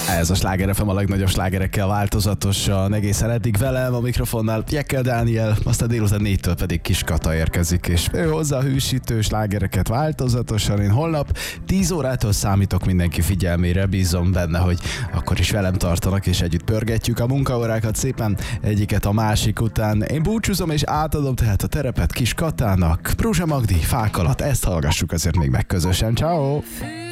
Ez a Sláger FM a legnagyobb slágerekkel változatosan. Egészen eddig velem a mikrofonnál Pjekkel Dániel, aztán délután 4-től pedig Kis Kata érkezik, és ő hozza a hűsítő slágereket változatosan. Én holnap 10 órától számítok mindenki figyelmére, bízom benne, hogy akkor is velem tartanak, és együtt pörgetjük a munkaórákat szépen egyiket a másik után. Én búcsúzom, és átadom tehát a terepet Kis Katának. Prúzsa Magdi, Fák alatt, ezt hallgassuk azért még meg közösen. Ciao.